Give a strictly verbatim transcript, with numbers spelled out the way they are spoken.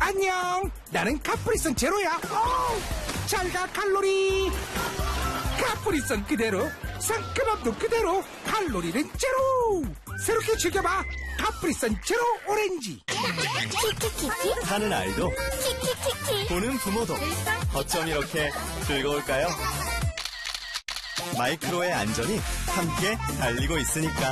안녕, 나는 카프리선 제로야. 잘가 칼로리. 카프리선 그대로, 상큼함도 그대로, 칼로리는 제로. 새롭게 즐겨봐, 카프리선 제로 오렌지. 키키키키 하는 아이도 키키키키 보는 부모도 어쩜 이렇게 즐거울까요? 마이크로의 안전이 함께 달리고 있으니까.